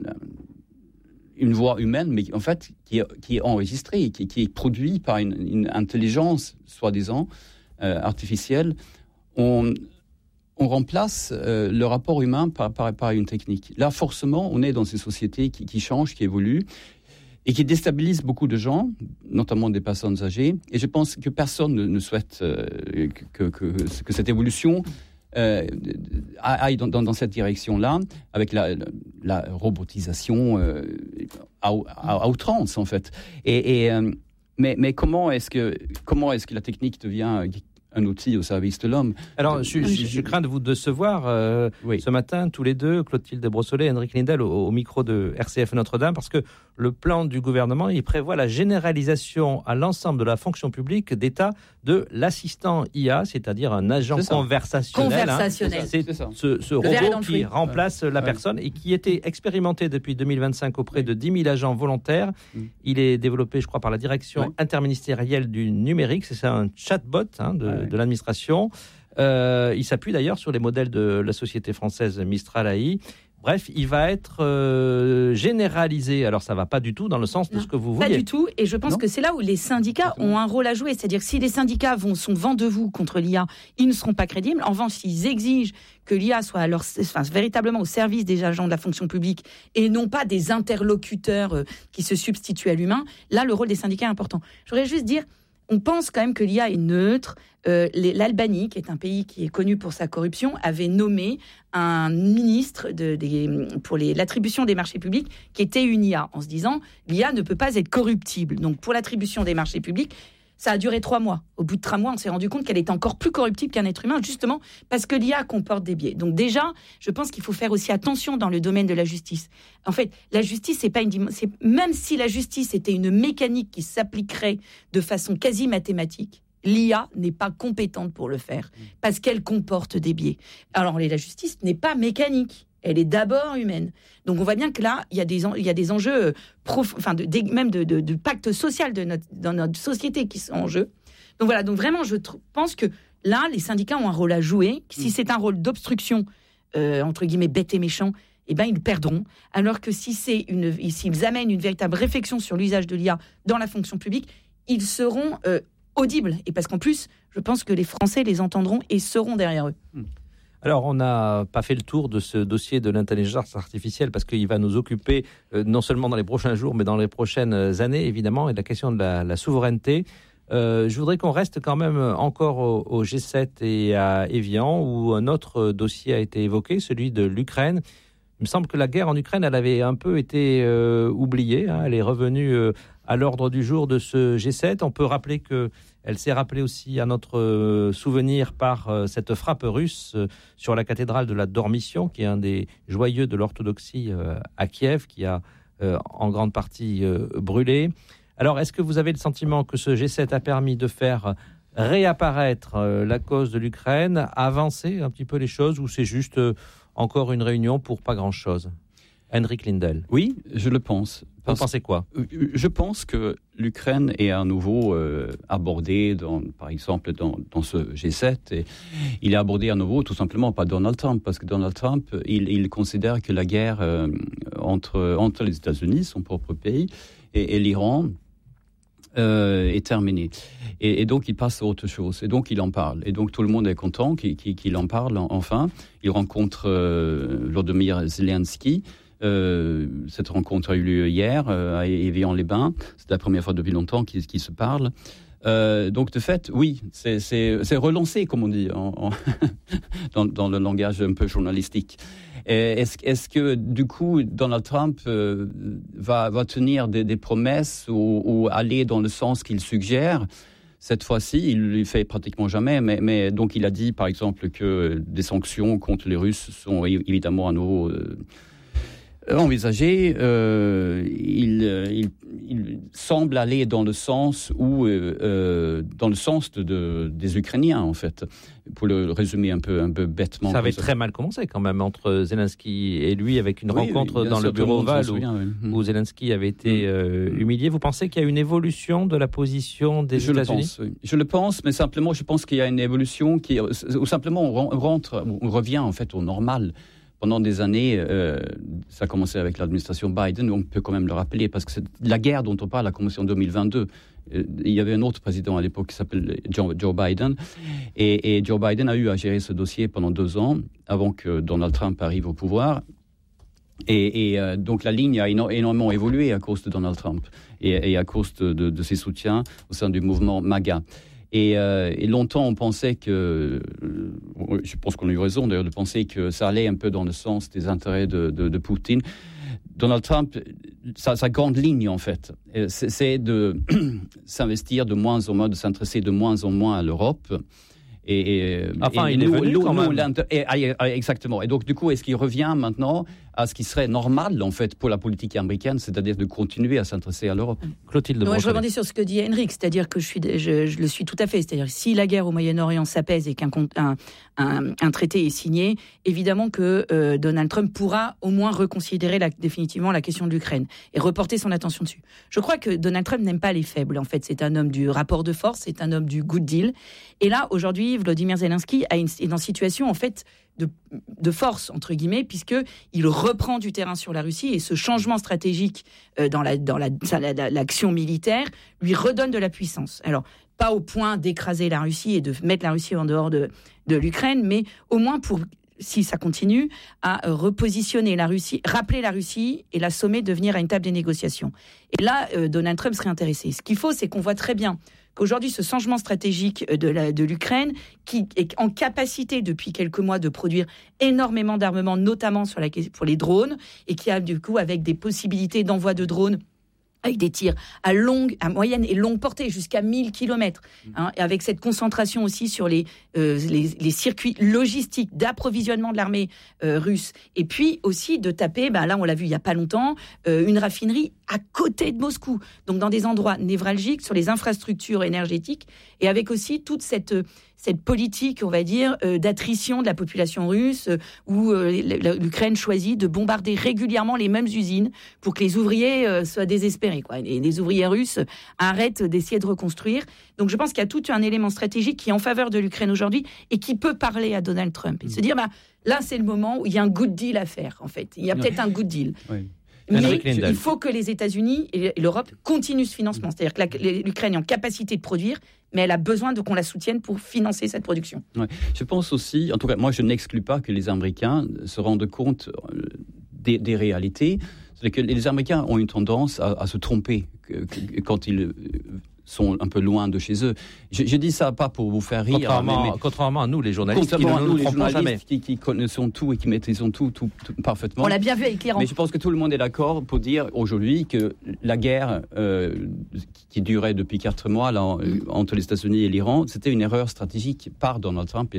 S3: une voix humaine, mais en fait, qui est enregistrée, qui est produite par une intelligence, soi-disant, artificielle, on remplace le rapport humain par une technique. Là, forcément, on est dans ces sociétés qui changent, qui évoluent, et qui déstabilisent beaucoup de gens, notamment des personnes âgées. Et je pense que personne ne souhaite que cette évolution aille dans cette direction-là, avec la robotisation à outrance, en fait. Mais comment est-ce que la technique devient un outil au service de l'homme?
S1: Alors, je crains de vous décevoir ce matin, tous les deux, Clotilde Brossolet et Henrik Lindell, au micro de RCF Notre-Dame, parce que le plan du gouvernement, il prévoit la généralisation à l'ensemble de la fonction publique d'État de l'assistant IA, c'est-à-dire un agent conversationnel. C'est ce robot qui remplace la personne et qui était expérimenté depuis 2025 auprès de 10 000 agents volontaires. Il est développé, je crois, par la direction interministérielle du numérique. C'est un chatbot de l'administration. Il s'appuie d'ailleurs sur les modèles de la société française Mistral AI. Bref, il va être généralisé. Alors, ça ne va pas du tout dans le sens de ce que vous vouliez.
S2: Pas du tout. Et je pense que c'est là où les syndicats ont un rôle à jouer. C'est-à-dire que si les syndicats sont vent debout contre l'IA, ils ne seront pas crédibles. En revanche, s'ils exigent que l'IA soit véritablement au service des agents de la fonction publique et non pas des interlocuteurs qui se substituent à l'humain, là, le rôle des syndicats est important. Je voudrais juste dire, on pense quand même que l'IA est neutre. L'Albanie, qui est un pays qui est connu pour sa corruption, avait nommé un ministre pour l'attribution des marchés publics qui était une IA, en se disant l'IA ne peut pas être corruptible. Donc pour l'attribution des marchés publics, ça a duré 3 mois. Au bout de 3 mois, on s'est rendu compte qu'elle est encore plus corruptible qu'un être humain, justement parce que l'IA comporte des biais. Donc déjà, je pense qu'il faut faire aussi attention dans le domaine de la justice. En fait, la justice, c'est pas même si la justice était une mécanique qui s'appliquerait de façon quasi mathématique, l'IA n'est pas compétente pour le faire parce qu'elle comporte des biais. Alors la justice n'est pas mécanique. Elle est d'abord humaine. Donc on voit bien que là, il y a des enjeux même de pacte social dans notre société qui sont en jeu. Donc voilà, donc vraiment, je pense que là, les syndicats ont un rôle à jouer. Si c'est un rôle d'obstruction, entre guillemets, bête et méchant, eh ben, ils perdront. Alors que s'ils amènent une véritable réflexion sur l'usage de l'IA dans la fonction publique, ils seront audibles. Et parce qu'en plus, je pense que les Français les entendront et seront derrière eux.
S1: Alors, on n'a pas fait le tour de ce dossier de l'intelligence artificielle parce qu'il va nous occuper non seulement dans les prochains jours, mais dans les prochaines années, évidemment, et la question de la souveraineté. Je voudrais qu'on reste quand même encore au G7 et à Évian, où un autre dossier a été évoqué, celui de l'Ukraine. Il me semble que la guerre en Ukraine, elle avait un peu été oubliée. Elle est revenue à l'ordre du jour de ce G7. On peut rappeler qu'elle s'est rappelée aussi à notre souvenir par cette frappe russe sur la cathédrale de la Dormition, qui est un des joyeux de l'orthodoxie à Kiev, qui a en grande partie brûlé. Alors, est-ce que vous avez le sentiment que ce G7 a permis de faire réapparaître la cause de l'Ukraine, avancer un petit peu les choses, ou c'est juste encore une réunion pour pas grand-chose ? Henrik Lindell.
S3: Oui, je le pense.
S1: Vous pensez quoi ?
S3: Je pense que l'Ukraine est à nouveau abordée, par exemple, dans ce G7. Et il est abordé à nouveau, tout simplement, par Donald Trump, parce que Donald Trump, il considère que la guerre entre les États-Unis, son propre pays, et l'Iran est terminée. Et donc, il passe à autre chose. Et donc, il en parle. Et donc, tout le monde est content qu'il en parle, enfin. Il rencontre Volodymyr Zelensky. Cette rencontre a eu lieu hier à Évian-les-Bains. C'est la première fois depuis longtemps qu'ils se parlent. Donc, de fait, oui, c'est relancé, comme on dit, dans le langage un peu journalistique. Est-ce que, du coup, Donald Trump va tenir des promesses ou aller dans le sens qu'il suggère ? Cette fois-ci, il ne le fait pratiquement jamais, mais donc il a dit, par exemple, que des sanctions contre les Russes sont évidemment à nouveau envisagées. Il semble aller dans le sens des Ukrainiens, en fait, pour le résumer un peu bêtement.
S1: Ça avait très mal commencé quand même entre Zelensky et lui, avec une rencontre dans le bureau ovale où Zelensky avait été humilié. Vous pensez qu'il y a une évolution de la position des États-Unis ?
S3: Je le pense, mais simplement, je pense qu'il y a une évolution ou simplement on revient en fait au normal. Pendant des années, ça a commencé avec l'administration Biden, on peut quand même le rappeler, parce que la guerre dont on parle a commencé en 2022. Il y avait un autre président à l'époque qui s'appelle Joe Biden, et Joe Biden a eu à gérer ce dossier pendant 2 ans, avant que Donald Trump arrive au pouvoir. Et donc la ligne a énormément évolué à cause de Donald Trump, et à cause de ses soutiens au sein du mouvement MAGA. Et longtemps, on pensait que, je pense qu'on a eu raison d'ailleurs de penser que ça allait un peu dans le sens des intérêts de Poutine. Donald Trump, sa grande ligne en fait, c'est de s'investir de moins en moins, de s'intéresser de moins en moins à l'Europe.
S1: Il est venu quand même.
S3: Exactement. Et donc, du coup, est-ce qu'il revient maintenant à ce qui serait normal, en fait, pour la politique américaine, c'est-à-dire de continuer à s'intéresser à l'Europe ?
S1: Clotilde.
S2: Je rebondis sur ce que dit Henrik, c'est-à-dire que je le suis tout à fait. C'est-à-dire que si la guerre au Moyen-Orient s'apaise et qu'un traité est signé, évidemment que Donald Trump pourra au moins reconsidérer définitivement la question de l'Ukraine et reporter son attention dessus. Je crois que Donald Trump n'aime pas les faibles. En fait, c'est un homme du rapport de force, c'est un homme du good deal. Et là, aujourd'hui, Volodymyr Zelensky est dans une situation, en fait, de force, entre guillemets, puisqu'il reprend du terrain sur la Russie, et ce changement stratégique dans l'action militaire lui redonne de la puissance. Alors, pas au point d'écraser la Russie et de mettre la Russie en dehors de l'Ukraine, mais au moins pour, si ça continue, à repositionner la Russie, rappeler la Russie et la sommer de venir à une table des négociations. Et là, Donald Trump serait intéressé. Ce qu'il faut, c'est qu'on voit très bien qu'aujourd'hui, ce changement stratégique de l'Ukraine, qui est en capacité depuis quelques mois de produire énormément d'armements, notamment pour les drones, et qui a du coup avec des possibilités d'envoi de drones avec des tirs à moyenne et longue portée, jusqu'à 1000 km, et avec cette concentration aussi sur les circuits logistiques d'approvisionnement de l'armée russe, et puis aussi de taper, là on l'a vu il n'y a pas longtemps, une raffinerie à côté de Moscou, donc dans des endroits névralgiques, sur les infrastructures énergétiques, et avec aussi toute cette politique, on va dire, d'attrition de la population russe, où l'Ukraine choisit de bombarder régulièrement les mêmes usines pour que les ouvriers soient désespérés, quoi. Et les ouvriers russes arrêtent d'essayer de reconstruire. Donc je pense qu'il y a tout un élément stratégique qui est en faveur de l'Ukraine aujourd'hui et qui peut parler à Donald Trump et se dire, là c'est le moment où il y a un good deal à faire, en fait. Il y a peut-être un good deal.
S3: Oui.
S2: Mais il faut que les États-Unis et l'Europe continuent ce financement. C'est-à-dire que l'Ukraine est en capacité de produire, mais elle a besoin qu'on la soutienne pour financer cette production.
S3: Ouais. Je pense aussi, en tout cas, moi je n'exclus pas que les Américains se rendent compte des réalités. C'est que les Américains ont une tendance à se tromper quand ils sont un peu loin de chez eux. Je dis ça pas pour vous faire rire.
S1: Contrairement à nous, les journalistes, qui ne nous trompons jamais.
S3: Qui connaissent tout et qui maîtrisent tout parfaitement.
S2: On l'a bien vu avec l'Iran.
S3: Mais je pense que tout le monde est d'accord pour dire aujourd'hui que la guerre qui durait depuis 4 mois entre les États-Unis et l'Iran, c'était une erreur stratégique par Donald Trump.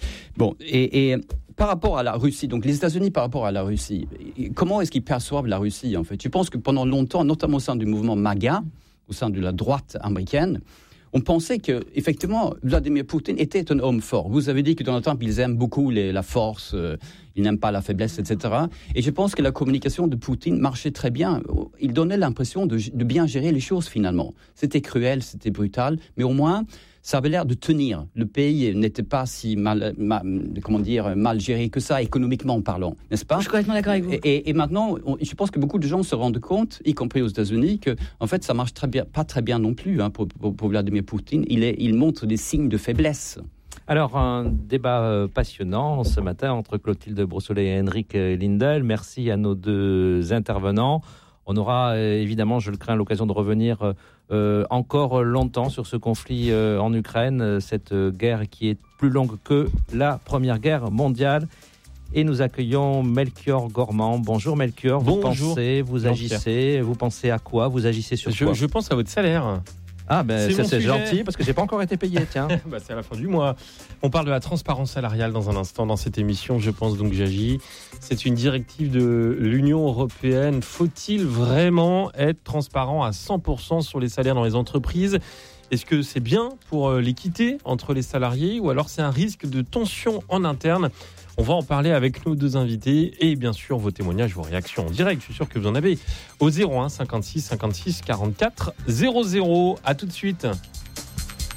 S3: Et par rapport à la Russie, donc les États-Unis par rapport à la Russie, comment est-ce qu'ils perçoivent la Russie, en fait ? Je pense que pendant longtemps, notamment au sein du mouvement MAGA, au sein de la droite américaine, on pensait que effectivement Vladimir Poutine était un homme fort. Vous avez dit que Donald Trump, ils aiment beaucoup la force, ils n'aiment pas la faiblesse, etc. Et je pense que la communication de Poutine marchait très bien. Il donnait l'impression de bien gérer les choses finalement. C'était cruel, c'était brutal, mais au moins ça avait l'air de tenir. Le pays n'était pas si mal géré que ça, économiquement parlant, n'est-ce pas ?
S2: Je suis complètement d'accord avec vous.
S3: Et maintenant, je pense que beaucoup de gens se rendent compte, y compris aux États-Unis, que en fait, ça marche pas très bien non plus pour Vladimir Poutine. Il montre des signes de faiblesse.
S1: Alors, un débat passionnant ce matin entre Clotilde Brossolet et Henrik Lindell. Merci à nos deux intervenants. On aura évidemment, je le crains, l'occasion de revenir encore longtemps sur ce conflit en Ukraine, cette guerre qui est plus longue que la Première Guerre mondiale. Et nous accueillons Melchior Gormand. Bonjour Melchior, vous pensez, vous agissez, vous pensez à quoi ? Vous agissez sur quoi ?
S8: Je pense à votre salaire.
S1: Ah ben ça c'est gentil parce que j'ai pas encore été payé, tiens.
S8: C'est à la fin du mois. On parle de la transparence salariale dans un instant dans cette émission, je pense donc j'agis. C'est une directive de l'Union européenne. Faut-il vraiment être transparent à 100% sur les salaires dans les entreprises ? Est-ce que c'est bien pour l'équité entre les salariés ou alors c'est un risque de tension en interne ? On va en parler avec nos deux invités et bien sûr vos témoignages, vos réactions en direct. Je suis sûr que vous en avez au 01 56 56 44 00. À tout de suite.